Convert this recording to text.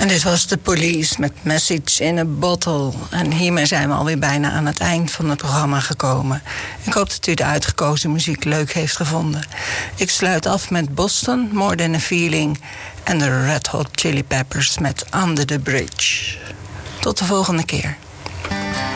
En dit was The Police met Message in a Bottle. En hiermee zijn we alweer bijna aan het eind van het programma gekomen. Ik hoop dat u de uitgekozen muziek leuk heeft gevonden. Ik sluit af met Boston, More Than a Feeling... en de Red Hot Chili Peppers met Under the Bridge. Tot de volgende keer.